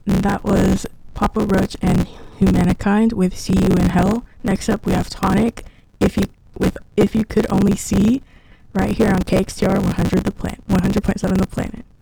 And that was Papa Roach and Humankind with See You in Hell. Next up we have Tonic, If You Could Only See, right here on KXTR 100.7 The Planet.